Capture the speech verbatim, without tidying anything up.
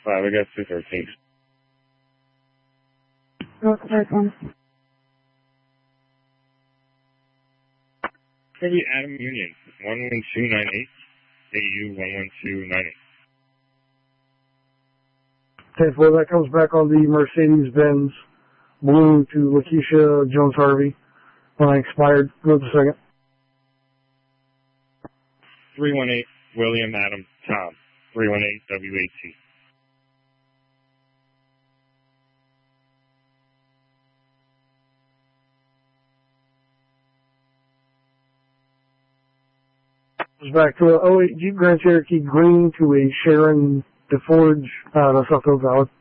five, I got two thirteen. What's the first one? Probably Adam Union, one one two nine eight, A U one one two nine eight. ten four, that comes back on the Mercedes-Benz Blue to Lakeisha Jones-Harvey. When I expired, go to the second. three one eight, William Adam Tom, three one eight W A T. Goes back to a oh eight Jeep Grand Cherokee Green to a Sharon DeForge, uh, no, South Code Valid.